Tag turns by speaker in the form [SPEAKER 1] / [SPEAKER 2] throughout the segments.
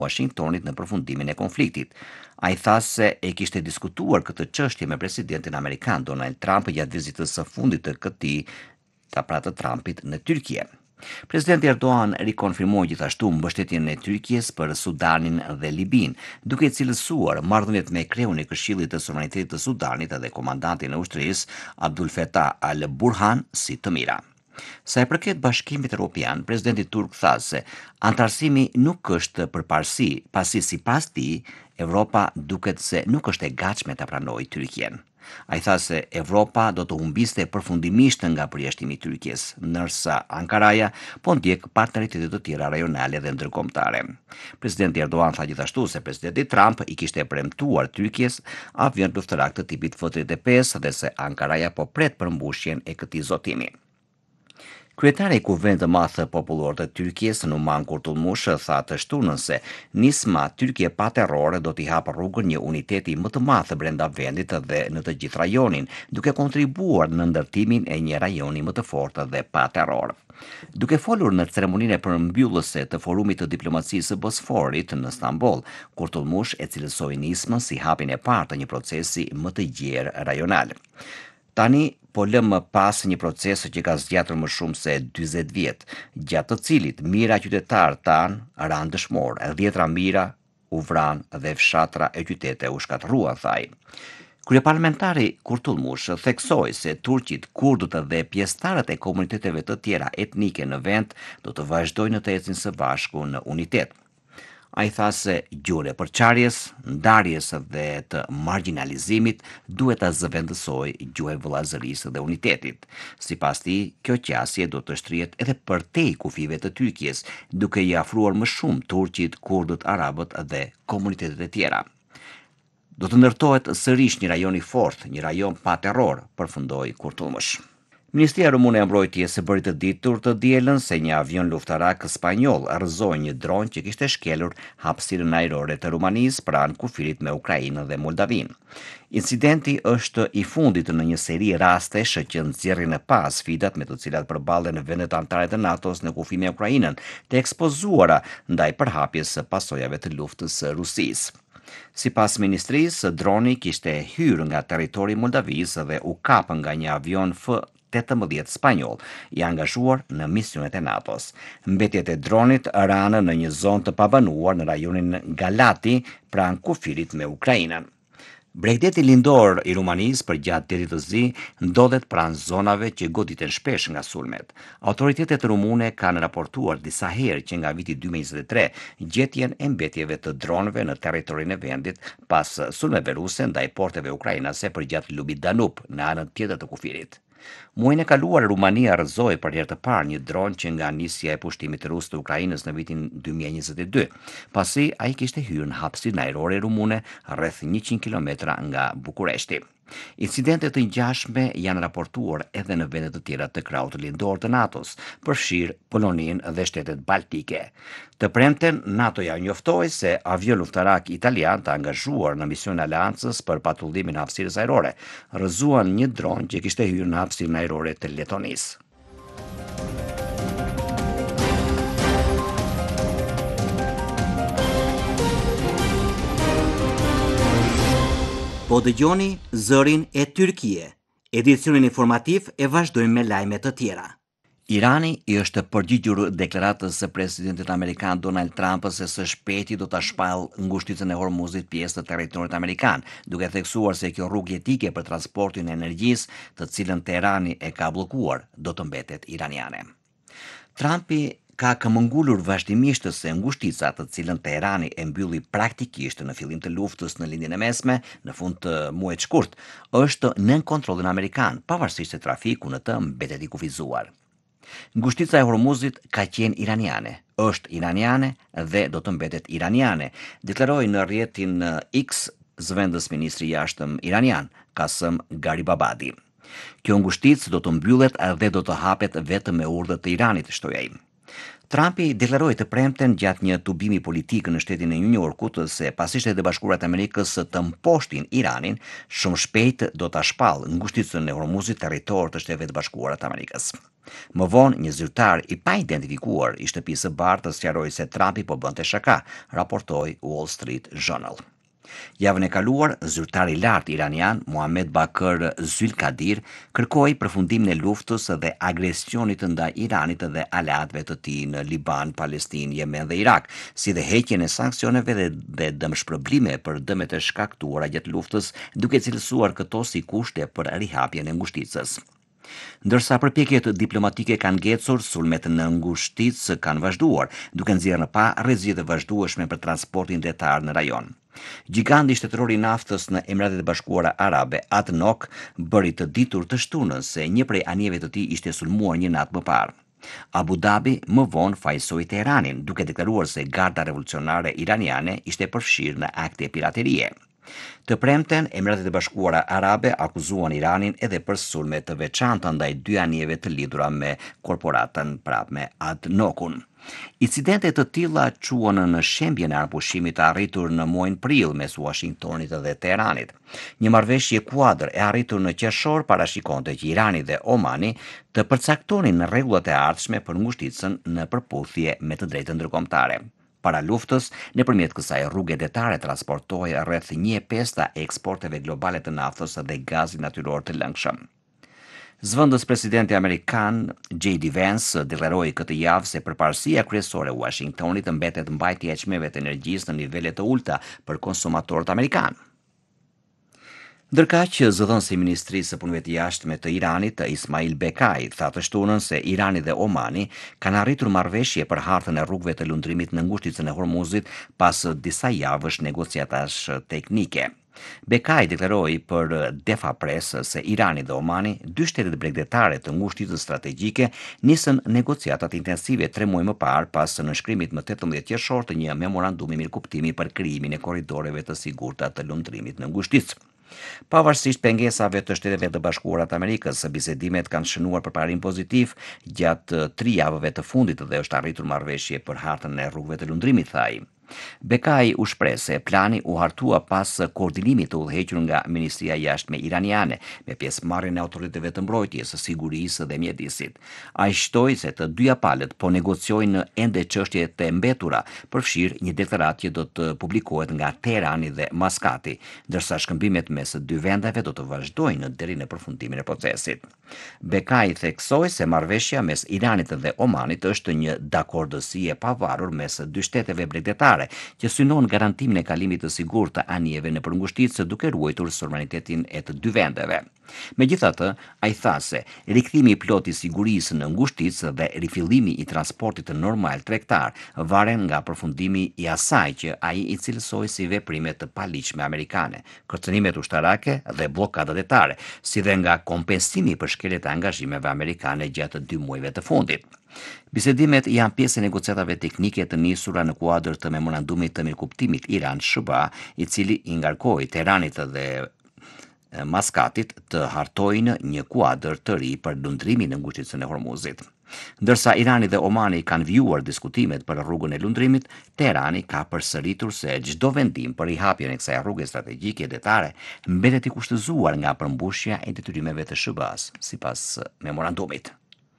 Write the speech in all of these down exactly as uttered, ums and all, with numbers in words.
[SPEAKER 1] Washingtonit në përfundimin e konfliktit. Ai tha se e kishte diskutuar këtë çështje me presidentin amerikan Donald Trump gjatë vizitës së fundit të këtij, ta pra të Trumpit në Tyrkie. Presidenti Erdogan rikonfirmoi gjithashtu mbështetjen e Tyrkisë për Sudanin dhe Libin, duke cilësuar marrëdhëniet me kreun e Këshillit të Suverenitetit të Sudanit dhe komandantin e ushtrisë Abdul Fattah al-Burhan si të mira. Sa i përket Bashkimit Evropian, presidenti turk tha se antarësimi nuk është përparësi, pasi sipas tij Evropa duket se nuk është e gatshme ta pranojë Tyrkien. Ai tha se Evropa do të humbiste përfundimisht nga përjashtimi i Tyrkisë, ndërsa Ankaraja po ndjek partneritete të tjera rajonale dhe ndërkombëtare. Presidenti Erdogan tha gjithashtu se presidenti Trump i kishte premtuar Tyrkisë avion luftërak të tipit F tridhjetë e pesë dhe se Ankaraja po pret përmbushjen e këtij zotimi. Kryetari i Kuvendit të Madh Popullor të Tyrkisë, Numan Kurtulmush, tha të shtunën se nisma Tyrkie pa terror do t'i hapë rrugën një uniteti më të madh brenda vendit dhe në të gjithë rajonin, duke kontribuar në ndërtimin e një rajoni më të fortë dhe pa terror. Duke folur në ceremoninë e përmbyllëse të forumit të diplomacisë së Bosforit në Stamboll, Kurtulmush e cilësoi nismën si hapjen e parë të një procesi më të gjerë rajonal. Tani po lëmë pas një proces që ka zgjatur më shumë se dyzet vjet, gjatë të cilit mira qytetarë tanë ranë dëshmor, dhjetra mira u vranë dhe fshatra e qytete u shkatërruan, thaj. Kryeparlamentari Kurtulmush theksoi se turqit, kurdët dhe pjesëtarët e komuniteteve të tjera etnike në vend do të vazhdojnë të ecin së bashku në unitet. Ai tha se gjuhën e përçarjes, ndarjes dhe të marginalizimit duhet ta zëvendësojë gjuhën e vëllazërisë dhe unitetit. Sipas tij, kjo qasje do të shtrihet edhe përtej kufive të Tyrkisë, duke i afruar më shumë turqit, kurdët, arabët dhe komunitetet e tjera. Do të ndërtohet sërish një rajon i fortë, një rajon pa terror, përfundoi Kurtulmush. Ministria Rumune e Mbrojtjes bëri të ditur të dielën se një avion luftarak spanjoll rrëzoi një dron që kishte shkelur hapësirën ajrore të Rumanisë pranë kufirit me Ukrainën dhe Moldavinë. Incidenti është i fundit në një seri rastesh që nxjerrin pa sfidat me të cilat përballen vendet anëtare të NATO-s në kufi me Ukrainën, të ekspozuara ndaj përhapjes së pasojave të luftës së Rusisë. Sipas ministrisë, droni kishte hyrë nga territori i Moldavisë dhe u kap nga një avion F tetëmbëdhjetë spanjoll, i angazhuar në misionet e NATO-s. Mbetjet e dronit ranë në një zonë të pabanuar në rajonin Galati, pranë kufirit me Ukrainën. Bregdeti lindor i Rumanisë përgjatë detit të zi ndodhet pranë zonave që goditen shpesh nga sulmet. Autoritetet rumune kanë raportuar disa herë që nga viti dy mijë e njëzet e tre gjetjen e mbetjeve të dronëve në territorin e vendit pas sulmeve ruse ndaj porteve ukrainase përgjatë lumit Danub në anën tjetër të kufirit. Muajin e kaluar Rumania rrëzoi për herë të parë një dron që nga nisja e pushtimit rus të Ukrainës në vitin dy mijë e njëzet e dy, pasi ai kishte hyrë në hapësirën ajrore rumune rreth njëqind kilometra nga Bukureshti. Incidentet të ngjashme janë raportuar edhe në vende të tjera të krahut lindor të NATO-s, përfshirë Poloninë dhe shtetet baltike. Të premten, NATO ja njoftoi se avion luftarak italian të angazhuar në mision aleancës për patrullimin e hapësirës ajrore rrëzuan një dron që kishte hyrë në hapësirën ajrore të Letonisë. Po dëgjoni Zërin e Tyrkie. Edicionin informativ e vazhdojmë me lajme të tjera. Irani i është përgjigjur deklaratës së presidentit amerikan Donald Trump se së shpejti do ta shpallë ngushticën e Hormuzit pjesë të territorit amerikan, duke theksuar se kjo rrugë jetike për transportin e energjisë, të cilën Teherani e ka bllokuar, do të mbetet iraniane. Trumpi ka këmbëngulur vazhdimisht se ngushtica të cilën Teherani e mbylli praktikisht në fillim të luftës në lindjen e mesme, në fund të muajit shkurt, është nën kontrollin amerikan, pavarësisht se trafiku në të mbetet i kufizuar. Ngushtica e Hormuzit ka qenë iraniane, është iraniane dhe do të mbetet iraniane, deklaroi në rrjetin X zëvendës ministri i jashtëm iranian, Qasem Garibabadi. Kjo ngushticë do të mbyllet dhe do të hapet vetëm me urdhër të Iranit, shtoi ai. Trumpi deklaroi të premten gjatë një tubimi politik në shtetin e New Yorkut se pasi Shtetet e Bashkuara të Amerikës të mposhtin Iranin, shumë shpejt do ta shpallë ngushticën e Hormuzit territor të Shteteve të Bashkuara të Amerikës. Më vonë, një zyrtar i pa identifikuar i shtëpisë së Bardhës sqaroi se Trumpi po bënte shaka, raportoi Wall Street Journal. Javën e kaluar, zyrtari i lartë iranian Mohammed Bakr Zylkadir kërkoi përfundimin e luftës dhe agresionit ndaj Iranit dhe aleatëve të tij në Liban, Palestinë, Yemen dhe Irak, si dhe heqjen e sanksioneve dhe, dhe dëmshpërblime për dëmet e shkaktuara gjatë luftës, duke cilësuar këto si kushte për rihapjen e ngushticës. Ndërsa përpjekjet diplomatike kanë ngecur, sulmet në ngushticë kanë vazhduar, duke nxjerrë në pa rreziqe të vazhdueshme për transportin detar në rajon. Giganti shtetëror i naftës në Emiratet e Bashkuara Arabe, A D N O C, bëri të ditur të shtunën se një prej anijeve të tij ishte sulmuar një natë më parë. Abu Dhabi më vonë fajsoi Teheranin, duke deklaruar se garda revolucionare iraniane ishte përfshirë në akte piraterie. Të premten, Emiratet e Bashkuara Arabe akuzuan Iranin edhe për sulme të veçanta ndaj dy anijeve të lidhura me korporatën prapë me A D N O C-un. Incidente të tilla quan në shembjen e arpushimit të arritur në muajin prill mes Washingtonit dhe Teheranit. Një marrëveshje kuadër e arritur në qershor parashikonte që Irani dhe Omani të përcaktonin rregullat e ardhshme për ngushticën në përputhje me të drejtën ndërkombëtare. Para luftës, nëpërmjet kësaj rruge detare transportohej rreth një e pesta e eksporteve globale të naftës dhe gazit natyror të lëngshëm. Zëvendës presidenti amerikan J D Vance deklaroi këtë javë se përparësia kryesore e Washingtonit mbetet mbajtja e çmeve të energjisë në nivele të ulta për konsumatorët amerikanë. Ndërkaq, zëdhënësi i Ministrisë së Punëve të Jashtme të Iranit, Ismail Bekai, tha të shtunën se Irani dhe Omani kanë arritur marrëveshje për hartën e rrugëve të lundrimit në ngushticën e Hormuzit pas disa javësh negociatash teknike. Bekai deklaroi për Defa Press se Irani dhe Omani, dy shtetet bregdetare të ngushticës strategjike, nisën negociatat intensive tre muaj më parë pas nënshkrimit më tetëmbëdhjetë qershor të një memorandumi mirëkuptimi për krijimin e korridoreve të sigurta të lundrimit në ngushticë. Pavarësisht pengesave të Shteteve të Bashkuara të Amerikës, bisedimet kanë shënuar përparim pozitiv gjatë tri javëve të fundit dhe është arritur marrëveshje për hartën e rrugëve të lundrimit, tha ai. Bekai u shpreh se plani u hartua pas koordinimit të udhëhequr nga Ministria e Jashtme iraniane me pjesëmarrjen e autoriteteve të mbrojtjes, sigurisë dhe mjedisit. Ai shtoi se të dyja palët po negociojnë ende çështje të mbetura, përfshirë një deklaratë që do të publikohet nga Teherani dhe Maskati, ndërsa shkëmbimet mes dy vendeve do të vazhdojnë deri në përfundimin e procesit. Bekai theksoi se marrëveshja mes Iranit dhe Omanit është një dakordësi e pavarur mes dy shteteve bregdetare që synon garantimin e kalimit të sigurt të anijeve në përngushticë duke ruajtur sovranitetin e të dy vendeve. Megjithatë, ai tha se rikthimi i plotë i sigurisë në ngushticë dhe rifillimi i transportit normal tregtar varen nga përfundimi i asaj që ai i cilësoi si veprime të paligjshme amerikane, kërcënimet ushtarake dhe bllokadat detare, si dhe nga kompensimi për shkeljet e angazhimeve amerikane gjatë dy muajve të fundit. Bisedimet janë pjesë e negociatave teknike të nisura në kuadër të memorandumit të mirëkuptimit Iran-Shëba, i cili i ngarkoi Teheranit dhe Maskatit të hartojnë një kuadër të ri për lundrimin në ngushticën e Hormuzit. Ndërsa Irani dhe Omani kanë vjuar diskutimet për rrugën e lundrimit, Teherani ka përsëritur se çdo vendim për rihapjen e kësaj rruge strategjike detare mbetet i kushtëzuar nga përmbushja e detyrimeve të S B A-s, sipas memorandumit.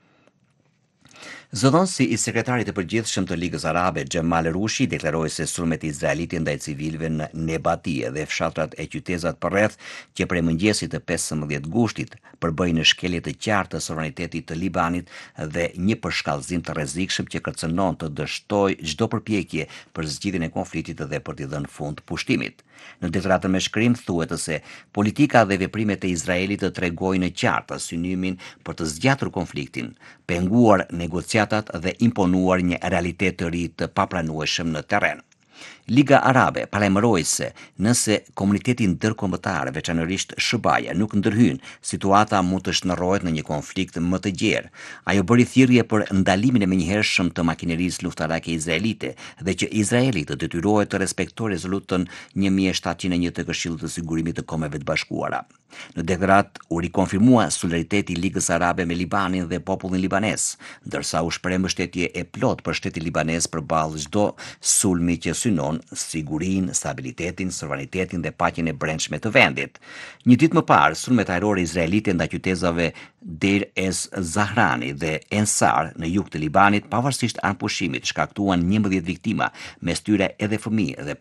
[SPEAKER 1] Zëdhënësi i sekretarit të përgjithshëm të Ligës Arabe, Xhemal Rushi, deklaroi se sulmet izraelite ndaj civilëve në Nebatie dhe fshatrat e qytetat përreth që prej mëngjesit të pesëmbëdhjetë gushtit përbëjnë shkelje të qartë të sovranitetit të Libanit dhe një përshkallëzim të rrezikshëm që kërcënon të dështojë çdo përpjekje për zgjidhjen e konfliktit dhe për t'i dhënë fund pushtimit. Në deklaratën me shkrim thuhet se politika dhe veprimet e Izraelit të tregojnë qartë synimin për të zgjatur konfliktin, penguar negociatat dhe imponuar një realitet të ri të papranueshëm në terren. Liga Arabe parajmëroi se nëse komuniteti ndërkombëtar, veçanërisht S B A-ja, nuk ndërhyn, situata mund të shndërrohet në një konflikt më të gjerë. Ajo bëri thirrje për ndalimin e menjëhershëm të makinerisë luftarake izraelite dhe që Izraeli të detyrohet të respektojë rezolutën një mijë e shtatëqind e një të Këshillit të Sigurimit të Kombeve të Bashkuara. Në deklarat u rikonfirmua solidariteti i Ligës Arabe me Libanin dhe popullin libanes, ndërsa u shpreh mbështetje e plot për shtetin libanes përballë çdo sulmi që synon sigurinë, stabilitetin, sovranitetin dhe paqen e brendshme të vendit. Një ditë më parë, sulmet ajrore izraelite ndaj qyteteve Deir ez Zahrani dhe Ensar në jug të Libanit, pavarësisht anëpushimit, shkaktuan njëmbëdhjetë viktima, mes tyre edhe fëmijë dhe